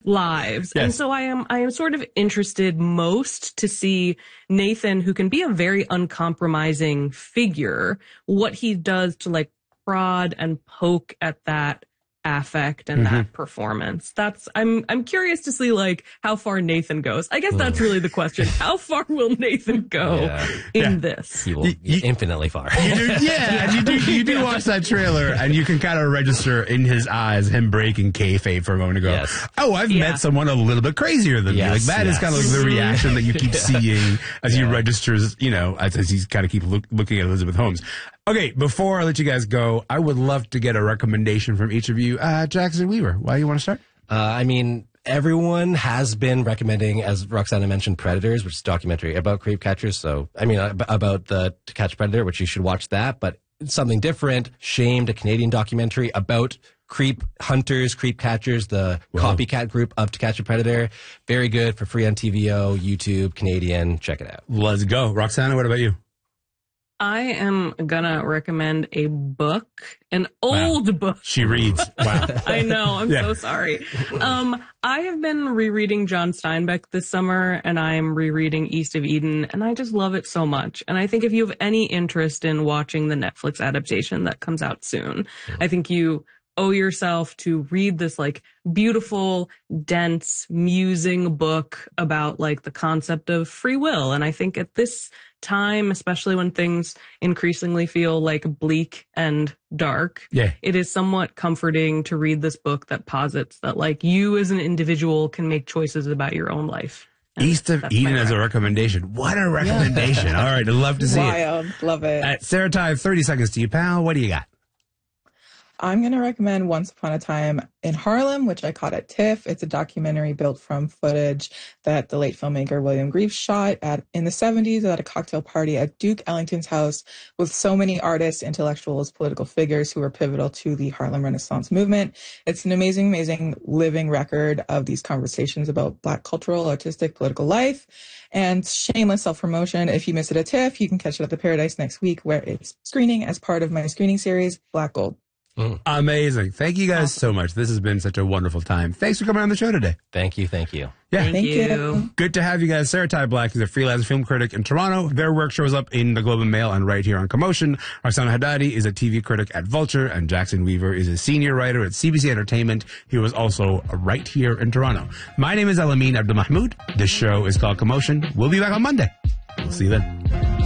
lives. Yes. And so I am sort of interested most to see Nathan, who can be a very uncompromising figure, what he does to like prod and poke at that affect and that performance. I'm curious to see like how far Nathan goes. I guess that's really the question. How far will Nathan go in this? He will infinitely far. You do watch that trailer and you can kind of register in his eyes him breaking kayfabe for a moment ago. Yes. Oh, I've met someone a little bit crazier than me. Like that is kind of like the reaction that you keep seeing as he registers, as he's kind of keep looking at Elizabeth Holmes. Okay, before I let you guys go, I would love to get a recommendation from each of you. Jackson Weaver, why do you want to start? Everyone has been recommending, as Roxana mentioned, Predators, which is a documentary about creep catchers. So, about the To Catch a Predator, which you should watch that. But something different, Shamed, a Canadian documentary about creep hunters, creep catchers, the copycat group of To Catch a Predator. Very good, for free on TVO, YouTube, Canadian. Check it out. Let's go. Roxana, what about you? I am gonna recommend a book, an old book. She reads. Wow. I know. I'm so sorry. I have been rereading John Steinbeck this summer, and I'm rereading East of Eden, and I just love it so much. And I think if you have any interest in watching the Netflix adaptation that comes out soon, I think you owe yourself to read this like beautiful, dense, musing book about like the concept of free will. And I think at this time, especially when things increasingly feel like bleak and dark, it is somewhat comforting to read this book that posits that like you as an individual can make choices about your own life. And East of Eden as a recommendation. What a recommendation. All right, I'd love to see it. Love it. Sarah Ty, 30 seconds to you, pal. What do you got? I'm going to recommend Once Upon a Time in Harlem, which I caught at TIFF. It's a documentary built from footage that the late filmmaker William Greaves shot in the 70s at a cocktail party at Duke Ellington's house with so many artists, intellectuals, political figures who were pivotal to the Harlem Renaissance movement. It's an amazing, amazing living record of these conversations about Black cultural, artistic, political life. And shameless self-promotion, if you miss it at TIFF, you can catch it at the Paradise next week, where it's screening as part of my screening series, Black Gold. Amazing. Thank you guys so much. This has been such a wonderful time. Thanks for coming on the show today. Thank you. Yeah. Thank you. Good to have you guys. Sarah Ty Black is a freelance film critic in Toronto. Their work shows up in the Globe and Mail and right here on Commotion. Roxana Haddadi is a TV critic at Vulture, and Jackson Weaver is a senior writer at CBC Entertainment. He was also right here in Toronto. My name is Alameen Abdulmahmood. This show is called Commotion. We'll be back on Monday. We'll see you then.